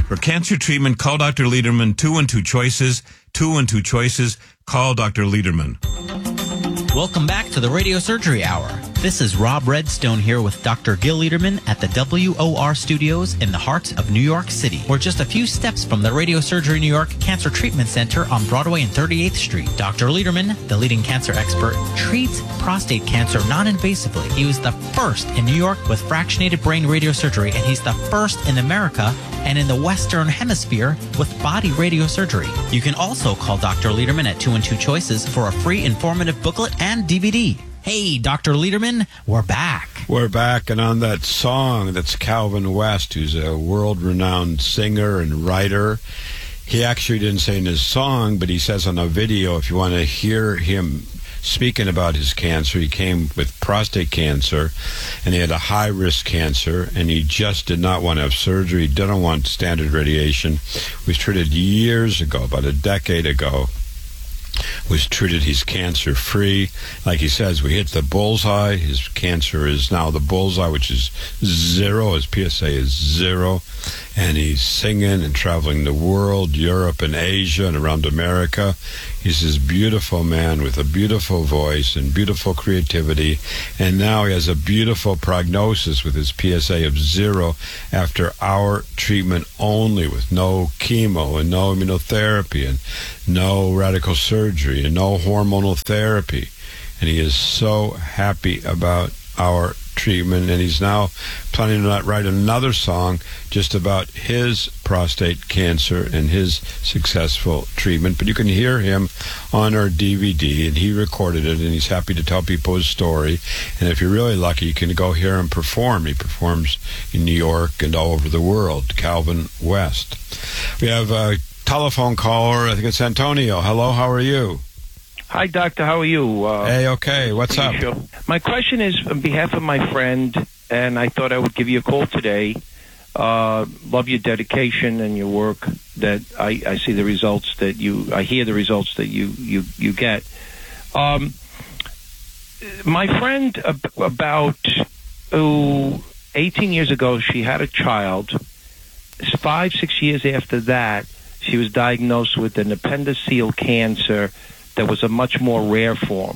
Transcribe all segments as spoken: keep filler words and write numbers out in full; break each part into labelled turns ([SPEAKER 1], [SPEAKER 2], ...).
[SPEAKER 1] For cancer treatment, call Doctor Lederman. Two and two choices. Two and two choices. Call Doctor Lederman.
[SPEAKER 2] Welcome back to the Radio Surgery Hour. This is Rob Redstone here with Doctor Gil Lederman at the W O R Studios in the heart of New York City. We're just a few steps from the Radio Surgery New York Cancer Treatment Center on Broadway and thirty-eighth Street. Doctor Lederman, the leading cancer expert, treats prostate cancer non-invasively. He was the first in New York with fractionated brain radiosurgery, and he's the first in America and in the Western Hemisphere with body radiosurgery. You can also call Doctor Lederman at two and two choices for a free informative booklet and D V D. Hey, Doctor Lederman, we're back.
[SPEAKER 3] We're back, and on that song, that's Calvin West, who's a world-renowned singer and writer. He actually didn't say in his song, but he says on a video, if you want to hear him speaking about his cancer, he came with prostate cancer, and he had a high-risk cancer, and he just did not want to have surgery. He didn't want standard radiation. He was treated years ago, about a decade ago. Was treated, he's cancer free. Like he says, we hit the bullseye. His cancer is now the bullseye, which is zero. His P S A is zero. And he's singing and traveling the world, Europe and Asia and around America. He's this beautiful man with a beautiful voice and beautiful creativity. And now he has a beautiful prognosis with his P S A of zero after our treatment only, with no chemo and no immunotherapy and no radical surgery and no hormonal therapy. And he is so happy about our treatment, and he's now planning to write another song just about his prostate cancer and his successful treatment. But you can hear him on our D V D, and he recorded it, and he's happy to tell people his story. And if you're really lucky, you can go hear him perform. He performs in New York and all over the world. Calvin West. We have a telephone caller. I think it's Antonio. Hello, how are you?
[SPEAKER 4] Hi, doctor. How are you? Uh,
[SPEAKER 3] hey, okay. What's up?
[SPEAKER 4] My question is on behalf of my friend, and I thought I would give you a call today. Uh, love your dedication and your work. That I, I see the results that you, I hear the results that you you you get. Um, my friend, about oh, eighteen years ago, she had a child. Five, six years after that, she was diagnosed with an appendiceal cancer that was a much more rare form.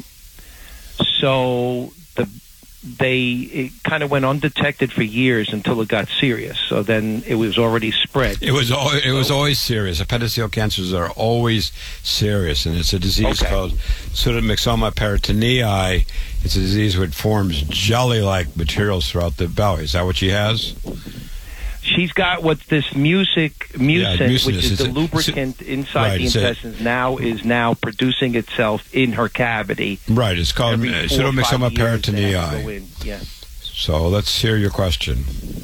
[SPEAKER 4] So the they it kind of went undetected for years until it got serious. So then it was already spread.
[SPEAKER 3] It was al- it was always serious. Appendiceal cancers are always serious, and it's a disease okay. called pseudomyxoma peritonei. It's a disease which forms jelly-like materials throughout the belly. Is that what she has?
[SPEAKER 4] She's got what's this music, mucin,
[SPEAKER 3] yeah,
[SPEAKER 4] which is
[SPEAKER 3] it's
[SPEAKER 4] the
[SPEAKER 3] a,
[SPEAKER 4] lubricant inside
[SPEAKER 3] right,
[SPEAKER 4] the intestines. A, now is now producing itself in her cavity.
[SPEAKER 3] Right, it's called uh, pseudomyxoma peritonei.
[SPEAKER 4] Yeah.
[SPEAKER 3] So let's hear your question.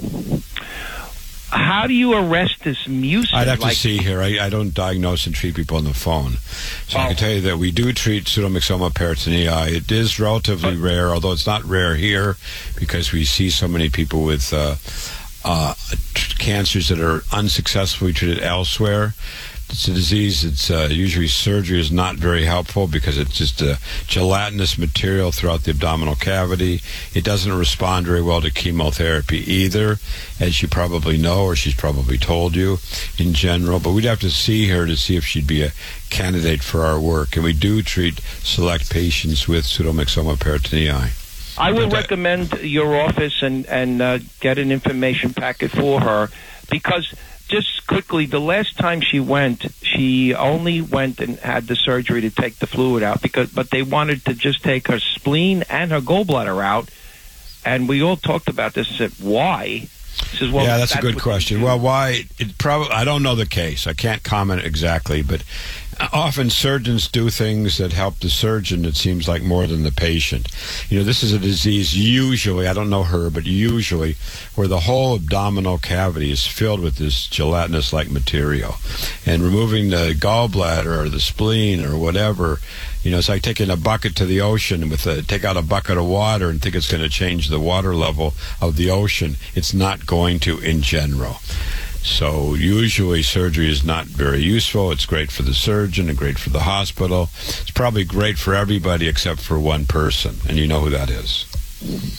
[SPEAKER 4] How do you arrest this mucin?
[SPEAKER 3] I'd have
[SPEAKER 4] like,
[SPEAKER 3] to see here. I, I don't diagnose and treat people on the phone. So oh. I can tell you that we do treat pseudomyxoma peritonei. It is relatively but, rare, although it's not rare here because we see so many people with Uh, Uh, cancers that are unsuccessfully treated elsewhere. It's a disease that's uh, usually surgery is not very helpful because it's just a gelatinous material throughout the abdominal cavity. It doesn't respond very well to chemotherapy either, as you probably know, or she's probably told you in general. But we'd have to see her to see if she'd be a candidate for our work. And we do treat select patients with pseudomyxoma peritonei.
[SPEAKER 4] I will recommend your office and, and uh, get an information packet for her because, just quickly, the last time she went, she only went and had the surgery to take the fluid out, because, but they wanted to just take her spleen and her gallbladder out, and we all talked about this. Said, why? Says, well,
[SPEAKER 3] yeah, that's,
[SPEAKER 4] that's
[SPEAKER 3] a good question. Well, why? It probably I don't know the case. I can't comment exactly, but often surgeons do things that help the surgeon, it seems like, more than the patient. You know, this is a disease usually, I don't know her, but usually, where the whole abdominal cavity is filled with this gelatinous-like material. And removing the gallbladder or the spleen or whatever, you know, it's like taking a bucket to the ocean with a, take out a bucket of water and think it's going to change the water level of the ocean. It's not going to in general. So usually surgery is not very useful. It's great for the surgeon and great for the hospital. It's probably great for everybody except for one person, and you know who that is.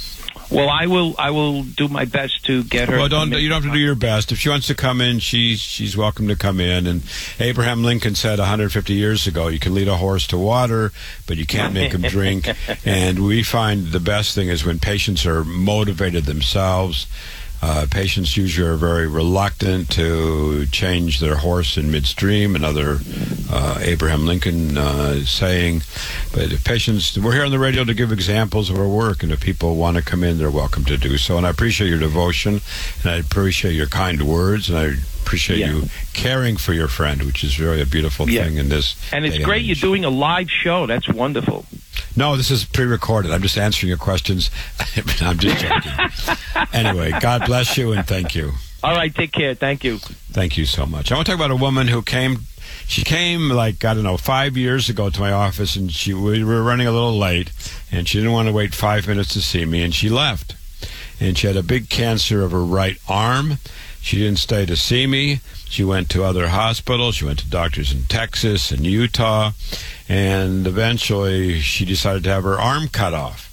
[SPEAKER 4] Well, I will. I will do my best to get her.
[SPEAKER 3] Well, don't you don't have to do your best. If she wants to come in, she's she's welcome to come in. And Abraham Lincoln said one hundred fifty years ago, "You can lead a horse to water, but you can't make him drink." And we find the best thing is when patients are motivated themselves. Uh, patients usually are very reluctant to change their horse in midstream, another uh, Abraham Lincoln uh, saying. But if patients, we're here on the radio to give examples of our work, and if people want to come in, they're welcome to do so. And I appreciate your devotion, and I appreciate your kind words, and I appreciate yeah. you caring for your friend, which is really a beautiful yeah. thing in this.
[SPEAKER 4] And it's great you're doing a live show. That's wonderful.
[SPEAKER 3] No, this is pre-recorded. I'm just answering your questions. I'm just joking. Anyway, God bless you and thank you.
[SPEAKER 4] All right, take care. Thank you.
[SPEAKER 3] Thank you so much. I want to talk about a woman who came, she came like, I don't know, five years ago to my office, and she we were running a little late, and she didn't want to wait five minutes to see me, and she left. And she had a big cancer of her right arm. She didn't stay to see me. She went to other hospitals. She went to doctors in Texas and Utah. And eventually she decided to have her arm cut off.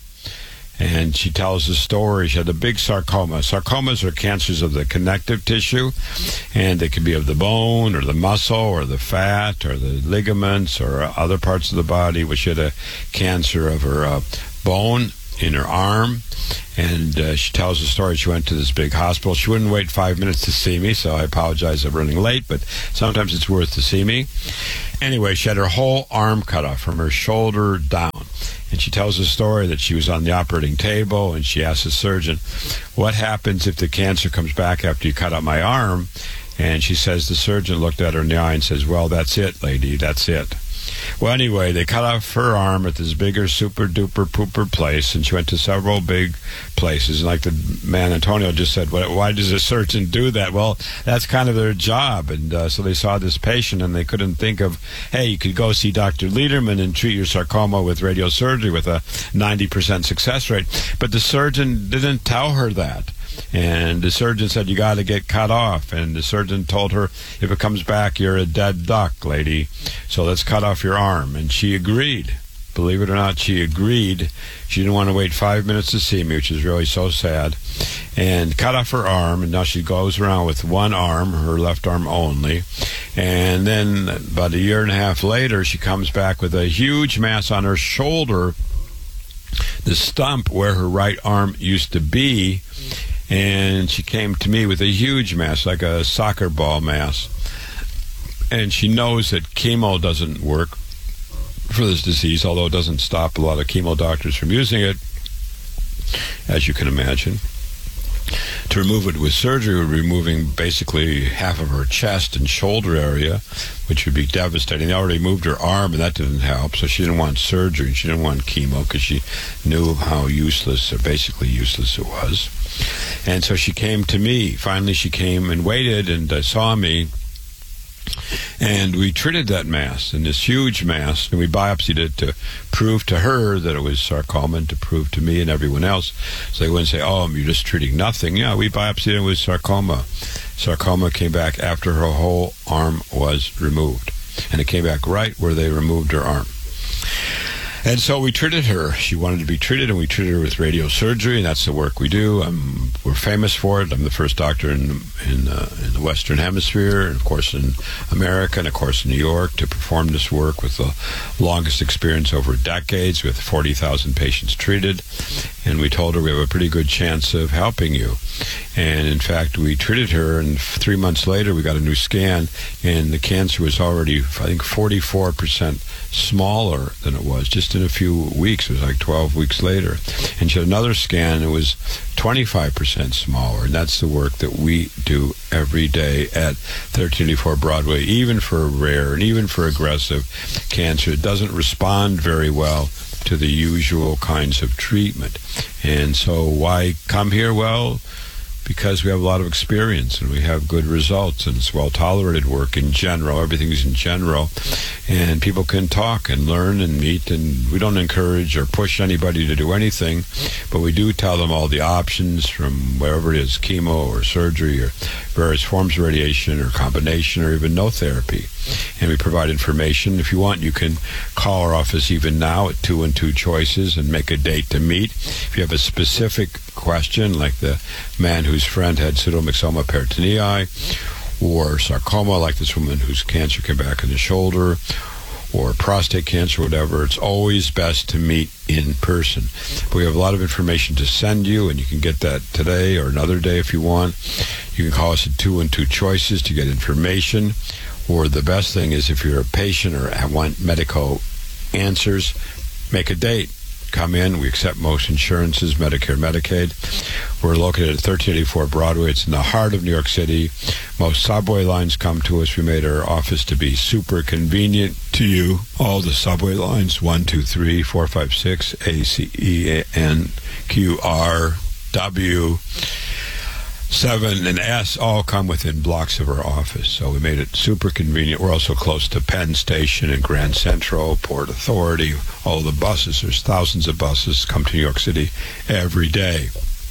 [SPEAKER 3] And she tells the story. She had a big sarcoma. Sarcomas are cancers of the connective tissue. And they could be of the bone or the muscle or the fat or the ligaments or other parts of the body. Well, she had a cancer of her uh, bone in her arm. And uh, she tells the story. She went to this big hospital. She wouldn't wait five minutes to see me, so I apologize for running late, but sometimes it's worth to see me. Anyway, she had her whole arm cut off from her shoulder down. And she tells the story that she was on the operating table, and she asked the surgeon, what happens if the cancer comes back after you cut out my arm? And she says the surgeon looked at her in the eye and says, well, that's it, lady, that's it. Well, anyway, they cut off her arm at this bigger super-duper pooper place, and she went to several big places. And like the man Antonio just said, why does a surgeon do that? Well, that's kind of their job. And uh, so they saw this patient, and they couldn't think of, hey, you could go see Doctor Lederman and treat your sarcoma with radiosurgery with a ninety percent success rate. But the surgeon didn't tell her that. And the surgeon said, you got to get cut off. And the surgeon told her, if it comes back, you're a dead duck, lady. So let's cut off your arm. And she agreed. Believe it or not, she agreed. She didn't want to wait five minutes to see me, which is really so sad. And cut off her arm. And now she goes around with one arm, her left arm only. And then about a year and a half later, she comes back with a huge mass on her shoulder, the stump where her right arm used to be. And she came to me with a huge mass, like a soccer ball mass. And she knows that chemo doesn't work for this disease, although it doesn't stop a lot of chemo doctors from using it, as you can imagine. To remove it with surgery would be removing basically half of her chest and shoulder area, which would be devastating. They already moved her arm, and that didn't help, so she didn't want surgery. She didn't want chemo because she knew how useless, or basically useless it was. And so she came to me. Finally, she came and waited and uh, saw me. And we treated that mass, and this huge mass, and we biopsied it to prove to her that it was sarcoma and to prove to me and everyone else. So they wouldn't say, oh, you're just treating nothing. Yeah, we biopsied it with sarcoma. Sarcoma came back after her whole arm was removed. And it came back right where they removed her arm. And so we treated her. She wanted to be treated, and we treated her with radiosurgery, and that's the work we do. Um, we're famous for it. I'm the first doctor in in, uh, in the Western Hemisphere, and of course in America, and of course in New York, to perform this work with the longest experience over decades, with forty thousand patients treated. And we told her we have a pretty good chance of helping you. And in fact, we treated her, and three months later we got a new scan, and the cancer was already, I think, forty-four percent smaller than it was just in a few weeks. It was like twelve weeks later. And she had another scan, it was twenty-five percent smaller. And that's the work that we do every day at thirteen eighty-four Broadway, even for rare and even for aggressive cancer. It doesn't respond very well to the usual kinds of treatment. And so why come here? Well, because we have a lot of experience and we have good results, and it's well-tolerated work in general. Everything's in general. And people can talk and learn and meet, and we don't encourage or push anybody to do anything, but we do tell them all the options from wherever it is, chemo or surgery or various forms of radiation or combination or even no therapy. And we provide information. If you want, you can call our office even now at two and two choices and make a date to meet. If you have a specific question, like the man whose friend had pseudomyxoma peritonei, or sarcoma, like this woman whose cancer came back in the shoulder, or prostate cancer, whatever. It's always best to meet in person. But we have a lot of information to send you, and you can get that today or another day if you want. You can call us at two and two choices to get information. Or the best thing is, if you're a patient or want medical answers, make a date. Come in. We accept most insurances, Medicare, Medicaid. We're located at thirteen eighty-four Broadway. It's in the heart of New York City. Most subway lines come to us. We made our office to be super convenient to you. All the subway lines, one, two, three, four, five, six, A, C, E, N, Q, R, W, seven, and S, all come within blocks of our office. So we made it super convenient. We're also close to Penn Station and Grand Central, Port Authority, all the buses. There's thousands of buses come to New York City every day.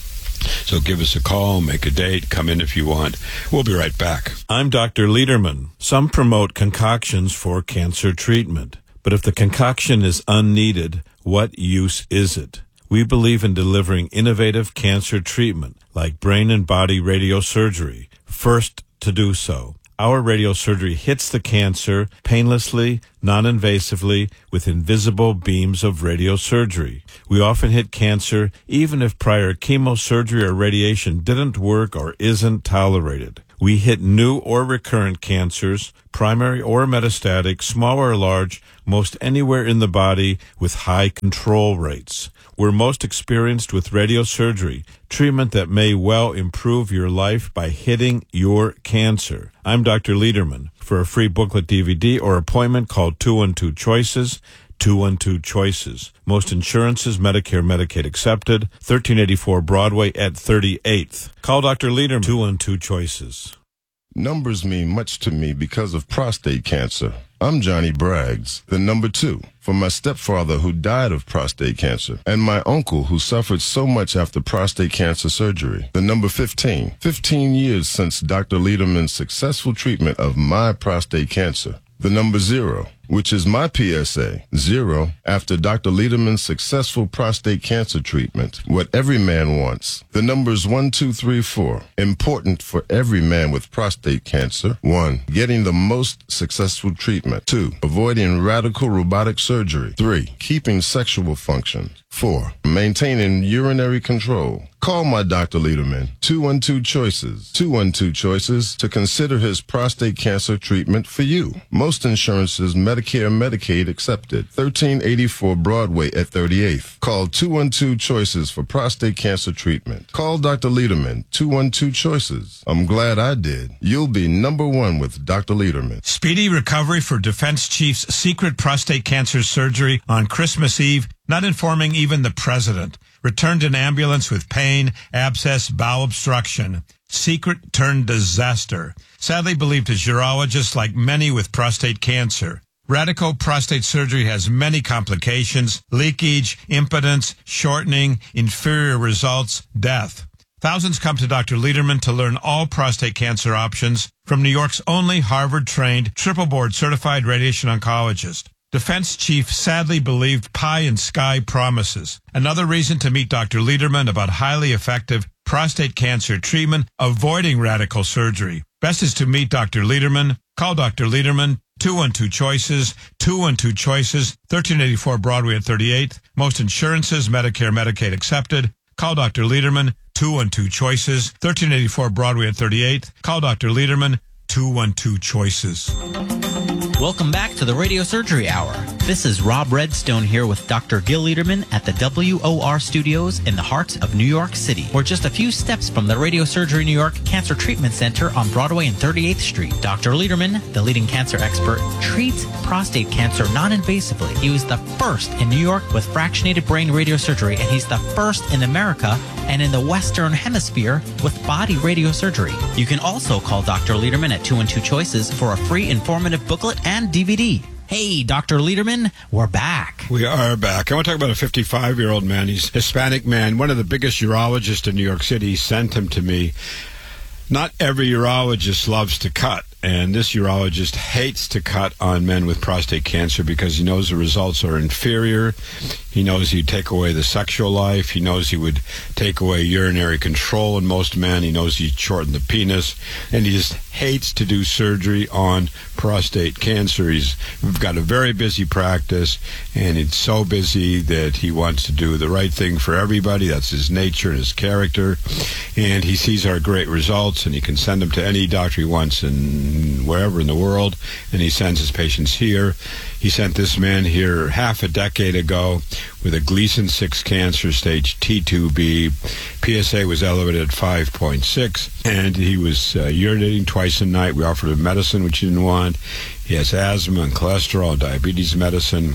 [SPEAKER 3] So give us a call, make a date, come in if you want. We'll be right back.
[SPEAKER 5] I'm Doctor Lederman. Some promote concoctions for cancer treatment. But if the concoction is unneeded, what use is it? We believe in delivering innovative cancer treatment, like brain and body radiosurgery, first to do so. Our radiosurgery hits the cancer painlessly, non-invasively, with invisible beams of radiosurgery. We often hit cancer even if prior chemosurgery or radiation didn't work or isn't tolerated. We hit new or recurrent cancers, primary or metastatic, small or large, most anywhere in the body with high control rates. We're most experienced with radiosurgery, treatment that may well improve your life by hitting your cancer. I'm Doctor Lederman. For a free booklet, D V D, or appointment, call two one two choices, two one two choices. Most insurances, Medicare, Medicaid accepted, thirteen eighty-four Broadway at thirty-eighth. Call Doctor Lederman, two one two choices.
[SPEAKER 6] Numbers mean much to me because of prostate cancer. I'm Johnny Braggs, the number two, for my stepfather who died of prostate cancer, and my uncle who suffered so much after prostate cancer surgery. The number fifteen, fifteen years since Doctor Lederman's successful treatment of my prostate cancer. The number zero, which is my P S A, zero, after Doctor Lederman's successful prostate cancer treatment. What every man wants. The numbers one, two, three, four, important for every man with prostate cancer. One, getting the most successful treatment. Two, avoiding radical robotic surgery. Three, keeping sexual function. Four, maintaining urinary control. Call my Doctor Lederman, two one two choices, two one two choices, to consider his prostate cancer treatment for you. Most insurances, Medicare and Medicaid accepted. thirteen eighty-four Broadway at thirty-eighth. Call two one two choices for prostate cancer treatment. Call Doctor Lederman, two one two choices. I'm glad I did. You'll be number one with Doctor Lederman.
[SPEAKER 1] Speedy recovery for Defense Chief's secret prostate cancer surgery on Christmas Eve, not informing even the president. Returned in ambulance with pain, abscess, bowel obstruction. Secret turned disaster. Sadly believed as urologist, like many with prostate cancer. Radical prostate surgery has many complications: leakage, impotence, shortening, inferior results, death. Thousands come to Doctor Lederman to learn all prostate cancer options from New York's only Harvard-trained, triple-board certified radiation oncologist. Defense chief sadly believed pie in sky promises. Another reason to meet Doctor Lederman about highly effective prostate cancer treatment, avoiding radical surgery. Best is to meet Doctor Lederman. Call Doctor Lederman, two one two choices, two one two choices, thirteen eighty-four Broadway at thirty-eighth. Most insurances, Medicare, Medicaid accepted. Call Doctor Lederman, two one two choices, thirteen eighty-four Broadway at thirty-eighth. Call Doctor Lederman, two one two choices.
[SPEAKER 2] Welcome back to the Radio Surgery Hour. This is Rob Redstone here with Doctor Gil Lederman at the W O R studios in the heart of New York City. We're just a few steps from the Radio Surgery New York Cancer Treatment Center on Broadway and thirty-eighth Street. Doctor Lederman, the leading cancer expert, treats prostate cancer non-invasively. He was the first in New York with fractionated brain radiosurgery, and he's the first in America and in the Western Hemisphere with body radiosurgery. You can also call Doctor Lederman at two one two choices for a free informative booklet and D V D. Hey, Doctor Lederman, we're back.
[SPEAKER 3] We are back. I want to talk about a fifty-five-year-old man. He's a Hispanic man, one of the biggest urologists in New York City. He sent him to me. Not every urologist loves to cut, and this urologist hates to cut on men with prostate cancer because he knows the results are inferior. He knows he'd take away the sexual life. He knows he would take away urinary control in most men. He knows he'd shorten the penis, and he just hates to do surgery on prostate cancer. He's got a very busy practice, and it's so busy that he wants to do the right thing for everybody. That's his nature and his character, and he sees our great results, and he can send them to any doctor he wants in wherever in the world, and he sends his patients here. He sent this man here half a decade ago with a Gleason six cancer, stage T two B. P S A was elevated at five point six, and he was uh, urinating twice a night. We offered him medicine, which he didn't want. He has asthma and cholesterol, diabetes medicine.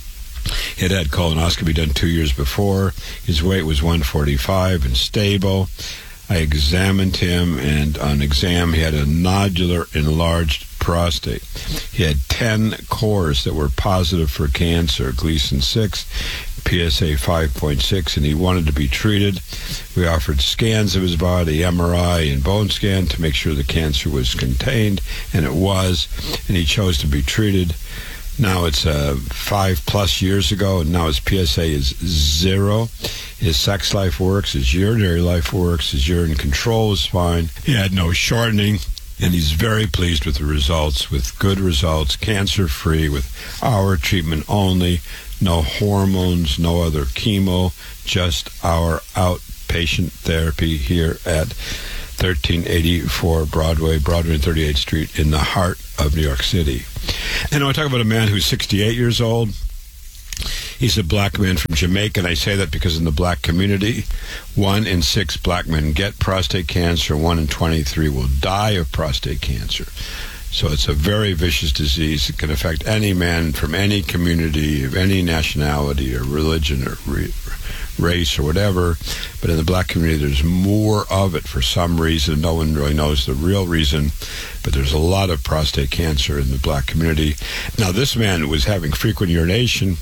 [SPEAKER 3] He had had colonoscopy done two years before. His weight was one forty-five and stable. I examined him, and on exam, he had a nodular enlarged prostate. He had ten cores that were positive for cancer, Gleason six, P S A five point six, and he wanted to be treated. We offered scans of his body, M R I and bone scan, to make sure the cancer was contained, and it was, and he chose to be treated. Now it's uh, five plus years ago, and now his P S A is zero. His sex life works, his urinary life works, his urine control is fine. He had no shortening, and he's very pleased with the results, with good results, cancer-free, with our treatment only, no hormones, no other chemo, just our outpatient therapy here at thirteen eighty-four Broadway, Broadway and thirty-eighth Street in the heart of New York City. And I talk about a man who's sixty-eight years old. He's a black man from Jamaica, and I say that because in the black community, one in six black men get prostate cancer, one in twenty-three will die of prostate cancer. So it's a very vicious disease. It can affect any man from any community, of any nationality or religion or re- race or whatever. But in the black community, there's more of it for some reason. No one really knows the real reason, but there's a lot of prostate cancer in the black community. Now, this man was having frequent urination,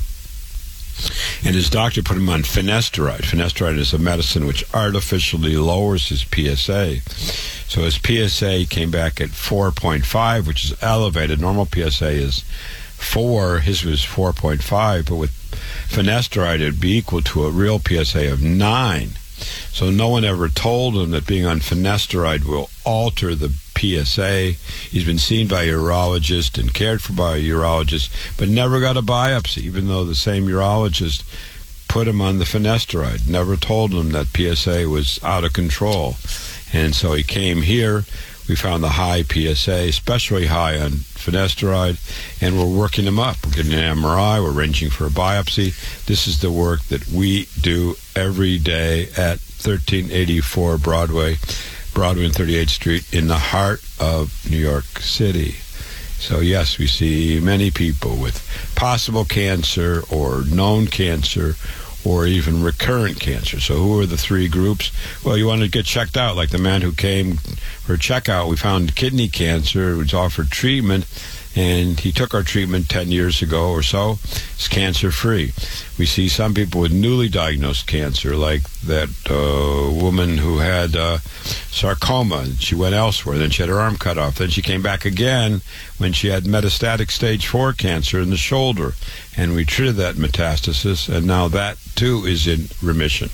[SPEAKER 3] and his doctor put him on finasteride. Finasteride is a medicine which artificially lowers his P S A. So his P S A came back at four point five, which is elevated. Normal P S A is four. His was four point five, but with finasteride, it would be equal to a real P S A of nine. So no one ever told him that being on finasteride will alter the P S A. He's been seen by a urologist and cared for by a urologist, but never got a biopsy, even though the same urologist put him on the finasteride. Never told him that P S A was out of control. And so he came here. We found the high P S A, especially high on finasteride, and we're working him up. We're getting an M R I. We're arranging for a biopsy. This is the work that we do every day at thirteen eighty-four Broadway, Broadway and thirty-eighth Street in the heart of New York City. So, yes, we see many people with possible cancer or known cancer or even recurrent cancer. So who are the three groups? Well, you want to get checked out. Like the man who came for a checkout, we found kidney cancer, was offered treatment, and he took our treatment ten years ago or so. It's cancer-free. We see some people with newly diagnosed cancer, like that uh, woman who had uh, sarcoma. She went elsewhere. Then she had her arm cut off. Then she came back again when she had metastatic stage four cancer in the shoulder. And we treated that metastasis, and now that, too, is in remission.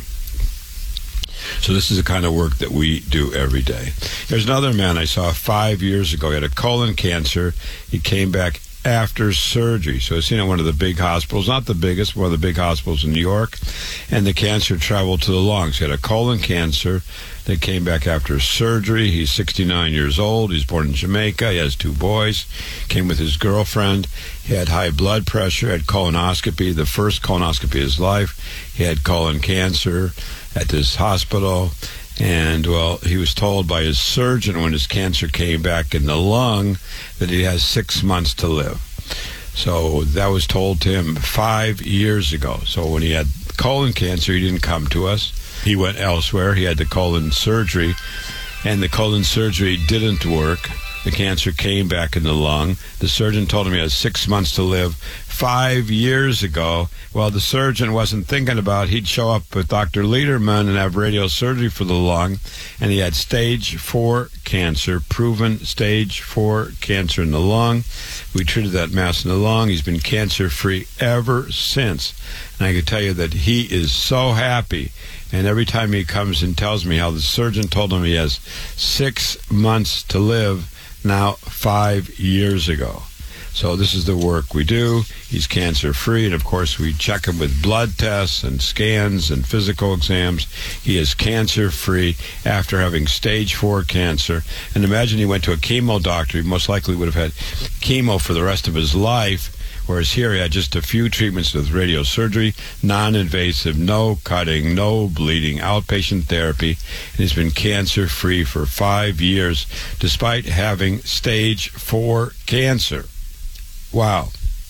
[SPEAKER 3] So this is the kind of work that we do every day. There's another man I saw five years ago. He had a colon cancer. He came back after surgery. So he's seen at one of the big hospitals, not the biggest, one of the big hospitals in New York, and the cancer traveled to the lungs. He had a colon cancer that came back after surgery. He's sixty-nine years old. He's born in Jamaica. He has two boys. Came with his girlfriend. He had high blood pressure, had colonoscopy, the first colonoscopy of his life. He had colon cancer at this hospital. And, well, he was told by his surgeon when his cancer came back in the lung that he has six months to live. So that was told to him five years ago. So when he had colon cancer, he didn't come to us. He went elsewhere. He had the colon surgery, and the colon surgery didn't work. The cancer came back in the lung. The surgeon told him he has six months to live. Five years ago, well, the surgeon wasn't thinking about he'd show up with Doctor Lederman and have radiosurgery for the lung, and he had stage four cancer, proven stage four cancer in the lung. We treated that mass in the lung. He's been cancer-free ever since. And I can tell you that he is so happy. And every time he comes and tells me how the surgeon told him he has six months to live, now five years ago. So this is the work we do. He's cancer-free, and of course we check him with blood tests and scans and physical exams. He is cancer-free after having stage four cancer. And imagine he went to a chemo doctor. He most likely would have had chemo for the rest of his life, whereas here he had just a few treatments with radiosurgery, non-invasive, no cutting, no bleeding, outpatient therapy, and he's been cancer-free for five years despite having stage four cancer. Wow.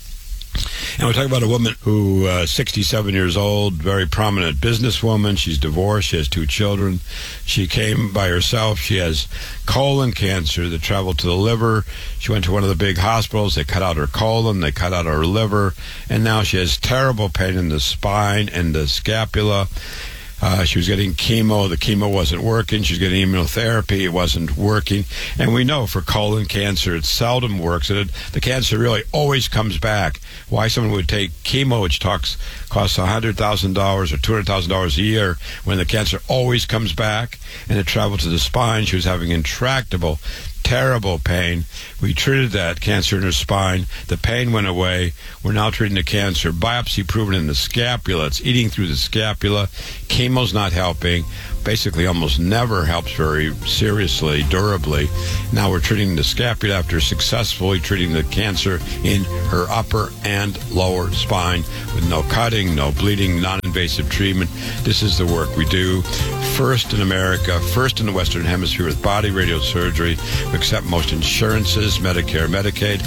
[SPEAKER 3] And we're talking about a woman who uh, sixty-seven years old, very prominent businesswoman. She's divorced. She has two children. She came by herself. She has colon cancer that traveled to the liver. She went to one of the big hospitals. They cut out her colon. They cut out her liver. And now she has terrible pain in the spine and the scapula. Uh, she was getting chemo. The chemo wasn't working. She was getting immunotherapy. It wasn't working. And we know for colon cancer, it seldom works. And it, the cancer really always comes back. Why someone would take chemo, which talks, costs one hundred thousand dollars or two hundred thousand dollars a year, when the cancer always comes back, and it traveled to the spine. She was having intractable, terrible pain. We treated that cancer in her spine. The pain went away. We're now treating the cancer. Biopsy proven in the scapula. It's eating through the scapula. Chemo's not helping. Basically almost never helps very seriously, durably. Now we're treating the scapula after successfully treating the cancer in her upper and lower spine with no cutting, no bleeding, non-invasive treatment. This is the work we do. First in America, first in the Western Hemisphere with body radiosurgery. We accept most insurances, Medicare, Medicaid.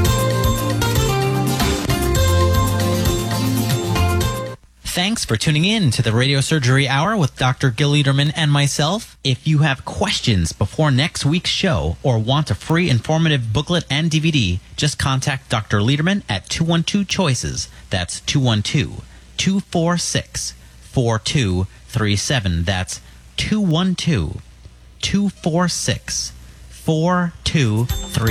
[SPEAKER 2] Thanks for tuning in to the Radio Surgery Hour with Doctor Gil Lederman and myself. If you have questions before next week's show or want a free informative booklet and D V D, just contact Doctor Lederman at two one two choices. That's two one two, two four six, four two three seven. That's two one two, two four six, four two three seven.